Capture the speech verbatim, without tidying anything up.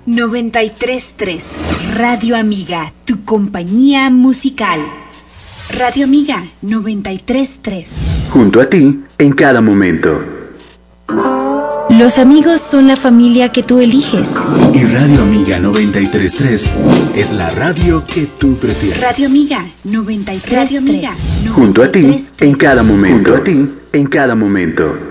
noventa y tres punto tres Radio Amiga, tu compañía musical. Radio Amiga noventa y tres punto tres. Junto a ti en cada momento. Los amigos son la familia que tú eliges. Y Radio Amiga noventa y tres punto tres es la radio que tú prefieres. Radio Amiga noventa y tres punto tres. Junto a ti en cada momento. Junto a ti en cada momento.